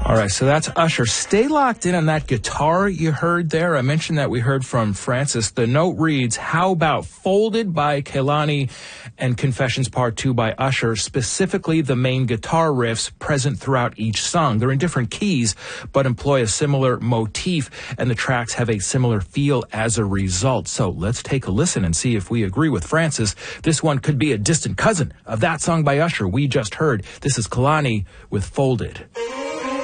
All right, so that's Usher. Stay locked in on that guitar you heard there. I mentioned that we heard from Francis. The note reads, how about Folded by Kehlani and Confessions Part 2 by Usher, specifically the main guitar riffs present throughout each song. They're in different keys, but employ a similar motif, and the tracks have a similar feel as a result. So let's take a listen and see if we agree with Francis. This one could be a distant cousin of that song by Usher we just heard. This is Kehlani with Folded.